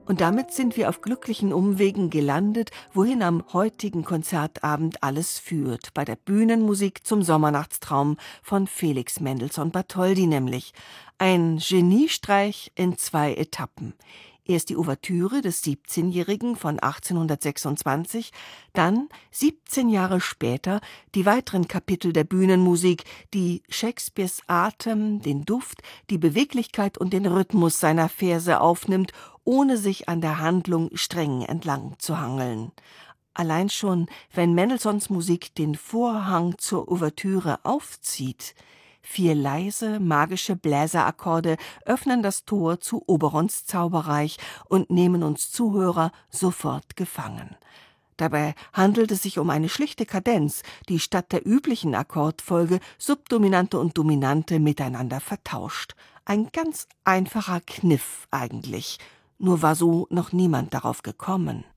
Und damit sind wir auf glücklichen Umwegen gelandet, wohin am heutigen Konzertabend alles führt, bei der Bühnenmusik zum Sommernachtstraum von Felix Mendelssohn Bartholdy nämlich. Ein Geniestreich in 2 Etappen. Erst die Ouvertüre des 17-Jährigen von 1826, dann 17 Jahre später die weiteren Kapitel der Bühnenmusik, die Shakespeares Atem, den Duft, die Beweglichkeit und den Rhythmus seiner Verse aufnimmt, ohne sich an der Handlung streng entlang zu hangeln. Allein schon, wenn Mendelssohns Musik den Vorhang zur Ouvertüre aufzieht, 4 leise, magische Bläserakkorde öffnen das Tor zu Oberons Zauberreich und nehmen uns Zuhörer sofort gefangen. Dabei handelt es sich um eine schlichte Kadenz, die statt der üblichen Akkordfolge Subdominante und Dominante miteinander vertauscht. Ein ganz einfacher Kniff eigentlich. Nur war so noch niemand darauf gekommen.